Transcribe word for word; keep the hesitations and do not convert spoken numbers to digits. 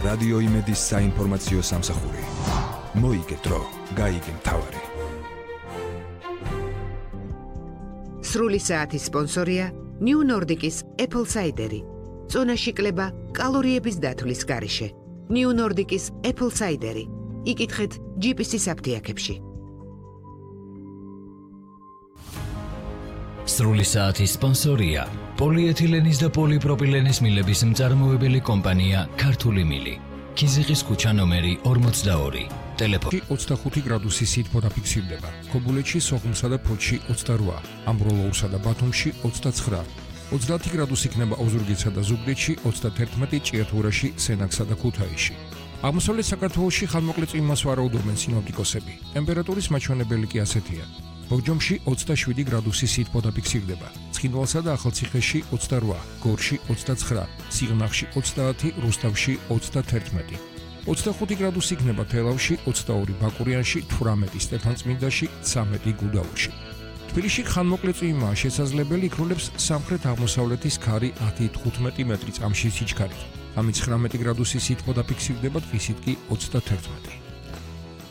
რადიო იმედის საინფორმაციო სამსახური. მოიგე დრო, გაიგე მთავარი. სრული საათის სპონსორია New Nordic-ის Apple Cider-ი. წონაში კლება კალორიების დათვლის გარეშე. New Nordic-ის Apple Cider-ი. იკითხეთ ჯი პი სი-ის აფთიაქებში. სრული საათის სპონსორია პოლიეთილენის და პოლიპროპილენის მილების მწარმოებელი კომპანია ქართული მილი. ქიზიყის ქუჩა ნომერი ორმოცდაორი. ტელეფონი ოცდახუთი გრადუსი სითბო დაფიქსირდება. ქობულეთში, სოხუმსა და ფოთში ოცდარვა, ამბროლოურსა და ბათუმში ოცდაცხრა. ოცდაათი გრადუსი იქნება ოზურგეთსა და ზუგდიდში, ოცდათერთმეტი ჭიათურაში, სენაკსა და ქუთაისში. აღმოსავლეთ საქართველოში ხანმოკლე წვიმას ვარაუდობენ სინოპტიკოსები. ტემპერატურის მაჩვენებელი კი ასეთია. ბოგჯომში ოცდაშვიდი გრადუსი სითბო დაფიქსირდება. ცხინვალსა და ახალციხეში ოცდარვა, გორში ოცდაცხრა, სიღნაღში ოცდაათი, რუსთავში ოცდათერთმეტი. ოცდახუთი გრადუსი იქნება თელავში, ოცდაორი ბაკურიანში, თვრამეტი სტეფანწმინდაში, ცამეტი გუდაურში. თბილისში ხანმოკლე წვიმაა შესაძლებელი, იქრულებს სამხრეთ-აღმოსავლეთის ქარი ათი თხუთმეტი მეტრი წამში სიჩქარით. ამით ცხრამეტი გრადუსი სითბო დაფიქსირდება, დღისით კი ოცდათერთმეტი.